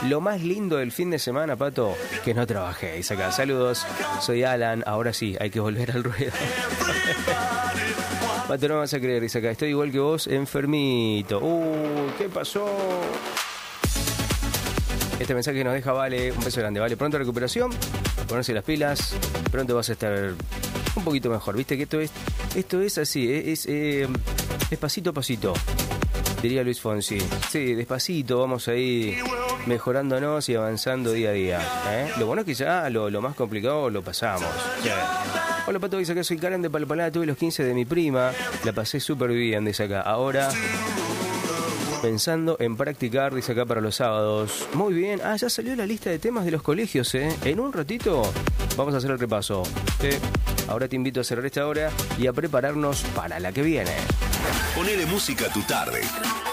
Lo más lindo del fin de semana, Pato, que no trabajé. Dice acá, saludos, soy Alan, ahora sí, hay que volver al ruedo. Pato, no vas a creer, dice acá, estoy igual que vos, enfermito. ¿Qué pasó? Este mensaje nos deja Vale, un beso grande, Vale. Pronto recuperación, ponerse las pilas, pronto vas a estar un poquito mejor. Viste que esto es así, es pasito a pasito, diría Luis Fonsi. Sí, despacito, vamos ahí mejorándonos y avanzando día a día. Lo bueno es que ya lo más complicado lo pasamos. Hola, Pato, dice acá, soy Karen de Palpalá, tuve los 15 de mi prima, la pasé súper bien, dice acá. Ahora, pensando en practicar, dice acá, para los sábados. Muy bien, ya salió la lista de temas de los colegios, En un ratito vamos a hacer el repaso. Ahora te invito a cerrar esta hora y a prepararnos para la que viene. Ponele música a tu tarde.